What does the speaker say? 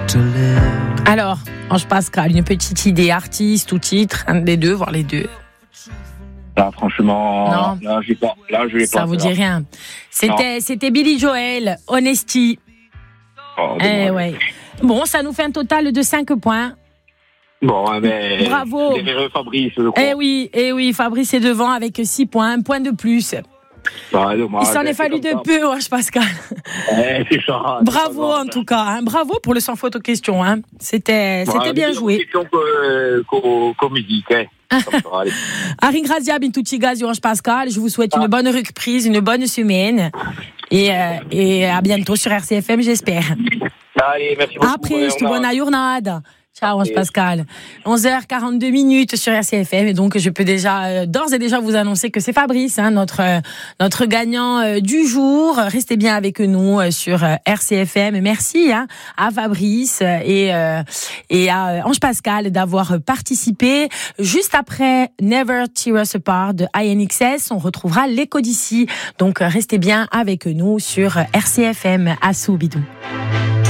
Alors, Ange Pascal, une petite idée, artiste ou titre, un des deux, voire les deux. Là, franchement, non. Là, je l'ai pas. Ça vous dit rien. C'était Billy Joel, Honesty. Oh, ouais. Bon, ça nous fait un total de 5 points. Bon, mais bravo. Fabrice, je crois. Eh oui, Fabrice est devant avec 6 points, un point de plus. Il s'en est fallu de peu, Ange Pascal. C'est ça. Bravo en tout cas, hein. Bravo pour le sans faute aux questions. Hein. C'était bien joué. Question qu'aux musiques. Arin Grazia, Bintouti Gazi, Ange Pascal, je vous souhaite une bonne reprise, une bonne semaine. Et à bientôt sur RCFM, j'espère. Allez, merci beaucoup. Après, je te bonne journée. Ciao, Ange Pascal. 11h42 sur RCFM. Et donc, je peux d'ores et déjà vous annoncer que c'est Fabrice, hein, notre gagnant du jour. Restez bien avec nous sur RCFM. Merci, hein, à Fabrice et à Ange Pascal d'avoir participé. Juste après Never Tear Us Apart de INXS, on retrouvera l'écho d'ici. Donc, restez bien avec nous sur RCFM. Assou, bidou.